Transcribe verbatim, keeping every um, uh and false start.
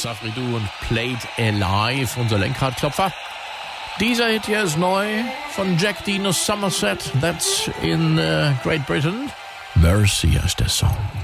Safri Duo und Played Alive, unser Lenkradklopfer. Dieser Hit hier ist neu von Jack Dino Somerset, that's in uh, Great Britain. Mercy heißt der Song.